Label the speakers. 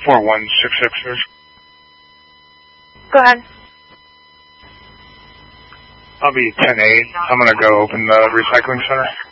Speaker 1: 4166, sir.
Speaker 2: Go ahead.
Speaker 1: I'll be 10-8. I'm going to go open the recycling center.